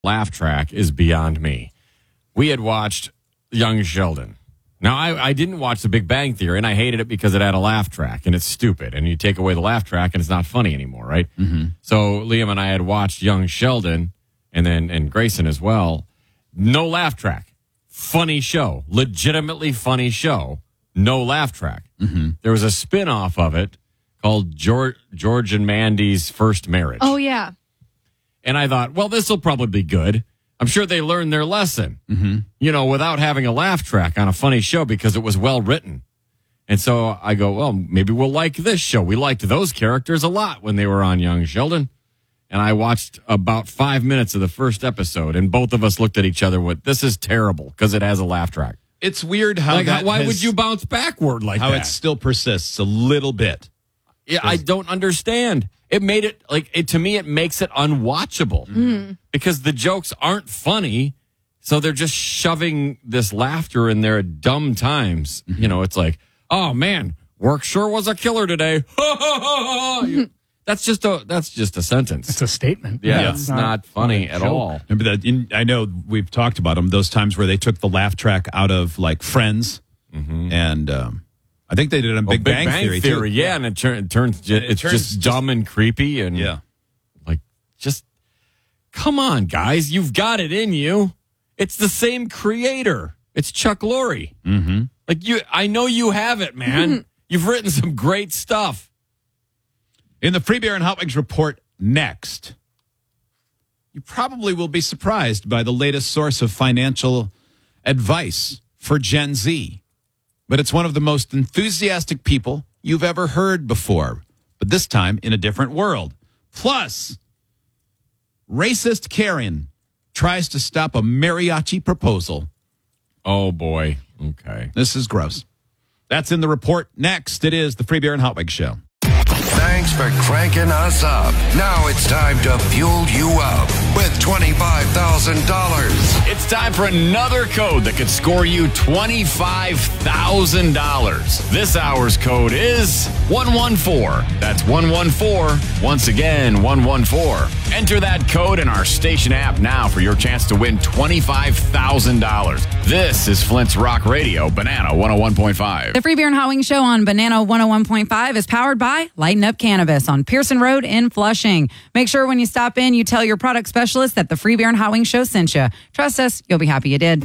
laugh track is beyond me. We had watched Young Sheldon. Now, I didn't watch The Big Bang Theory, and I hated it because it had a laugh track, and it's stupid. And you take away the laugh track, and it's not funny anymore, right? Mm-hmm. So Liam and I had watched Young Sheldon, and Grayson as well. No laugh track. Funny show. Legitimately funny show. No laugh track. Mm-hmm. There was a spin-off of it called George and Mandy's First Marriage. Oh, yeah. And I thought, well, this will probably be good. I'm sure they learned their lesson, without having a laugh track on a funny show because it was well written. And so I go, well, maybe we'll like this show. We liked those characters a lot when they were on Young Sheldon. And I watched about 5 minutes of the first episode, and both of us looked at each other with, this is terrible because it has a laugh track. It's weird how why would you bounce backward like how that? It still persists a little bit. Yeah, I don't understand. It made it to me, it makes it unwatchable because the jokes aren't funny. So they're just shoving this laughter in there at dumb times. It's like, oh man, work sure was a killer today. That's just a sentence. It's a statement. Yeah, it's not funny at all. Remember that? I know we've talked about them. Those times where they took the laugh track out of like Friends, and I think they did it on Big Bang Theory too. Yeah, and it turns just dumb and creepy and just come on, guys, you've got it in you. It's the same creator. It's Chuck Lorre. Mm-hmm. I know you have it, man. You've written some great stuff. In the Free Beer and Hot Wings report next, you probably will be surprised by the latest source of financial advice for Gen Z. But it's one of the most enthusiastic people you've ever heard before, but this time in a different world. Plus, racist Karen tries to stop a mariachi proposal. Oh, boy. Okay. This is gross. That's in the report next. It is the Free Beer and Hot Wings Show. Thanks for cranking us up. Now it's time to fuel you up with $25,000. It's time for another code that could score you $25,000. This hour's code is 114. That's 114. Once again, 114. Enter that code in our station app now for your chance to win $25,000. This is Flint's Rock Radio, Banana 101.5. The Free Beer and Hot Wings Show on Banana 101.5 is powered by Lighten Up Cannabis on Pearson Road in Flushing. Make sure when you stop in, you tell your product specialist that the Free Beer and Hot Wings Show sent you. Trust us, you'll be happy you did.